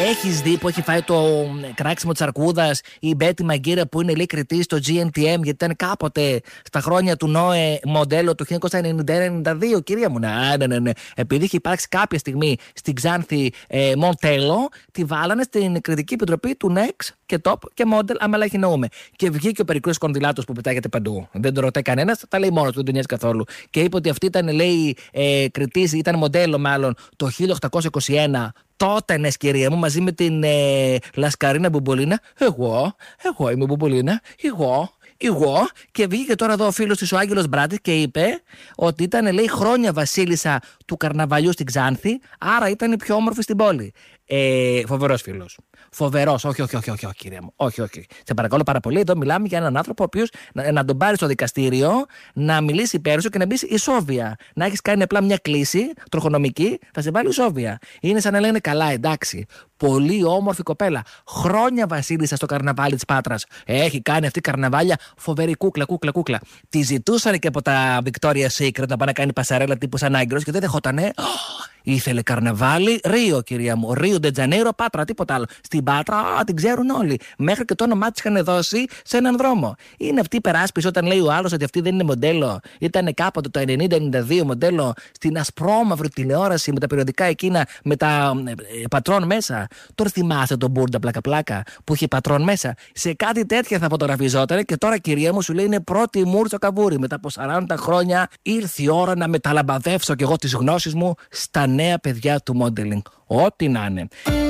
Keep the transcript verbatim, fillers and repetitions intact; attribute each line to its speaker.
Speaker 1: Έχεις δει που έχει φάει το κράξιμο της αρκούδας η Μπέτι Μαγκύρα που είναι λέει κριτής στο τζι εν τι εμ, γιατί ήταν κάποτε στα χρόνια του Νόε μοντέλο του χίλια εννιακόσια ενενήντα ένα ενενήντα δύο, κυρία μου. Ναι, ναι, ναι, ναι. Επειδή είχε υπάρξει κάποια στιγμή στην Ξάνθη ε, Μοντέλο, τη βάλανε στην κριτική επιτροπή του Next και Top και Model, άμα λέει εννοούμε. Και βγήκε ο Περικλής Κονδυλάτος που πετάγεται παντού. Δεν το ρωτάει κανένας, τα λέει μόνος του, δεν τον νοιάζει καθόλου. Και είπε ότι αυτή ήταν, λέει, ε, κριτής, ήταν μοντέλο μάλλον το χίλια οκτακόσια είκοσι ένα. Τότε, ναι, κυρία μου, μαζί με την ε, Λασκαρίνα Μπουμπολίνα. Εγώ, εγώ είμαι Μπουμπολίνα, εγώ. Εγώ, και βγήκε τώρα εδώ ο φίλος της ο Άγγελος Μπράτης και είπε ότι ήταν, λέει, χρόνια βασίλισσα του καρναβαλιού στην Ξάνθη, άρα ήταν η πιο όμορφη στην πόλη. Ε, φοβερός φίλος. Φοβερός, όχι, όχι, όχι, όχι, όχι, κυρία μου. Όχι, όχι. Σε παρακαλώ πάρα πολύ. Εδώ μιλάμε για έναν άνθρωπο ο οποίος να, να τον πάρει στο δικαστήριο, να μιλήσει υπέρ σου και να μπει ισόβια. Να έχεις κάνει απλά μια κλίση τροχονομική, θα σε βάλει ισόβια. Είναι σαν να λένε καλά, εντάξει. Πολύ όμορφη κοπέλα. Χρόνια βασίλισσα στο καρναβάλι της Πάτρας. Έχει κάνει αυτή καρναβάλια φοβερή κούκλα, κούκλα, κούκλα. Τη ζητούσαν και από τα Victoria's Secret να πάει να κάνει πασαρέλα τύπου σαν Άγκυρος και δεν δεχότανε. Ήθελε καρναβάλι, Ρίο, κυρία μου. Ρίο Ντετζανέιρο, Πάτρα, τίποτα άλλο. Στην Πάτρα, α, την ξέρουν όλοι. Μέχρι και το όνομά τη είχαν δώσει σε έναν δρόμο. Είναι αυτή η περάσπιση όταν λέει ο άλλος ότι αυτή δεν είναι μοντέλο. Ήταν κάποτε το ενενήντα ενενήντα δύο μοντέλο στην ασπρόμαυρη τηλεόραση με τα περιοδικά εκείνα με τα ε, πατρών μέσα. Τώρα θυμάσαι τον Μπούρντα πλάκα-πλάκα που είχε πατρών μέσα. Σε κάτι τέτοια θα φωτογραφιζόταν και τώρα, κυρία μου, σου λέει είναι πρώτη μούρτσο καβούρι. Μετά από σαράντα χρόνια ήρθε η ώρα να μεταλαμπαδεύσω κι εγώ τις γνώσεις μου στα νέα παιδιά του modeling. Ό,τι να είναι.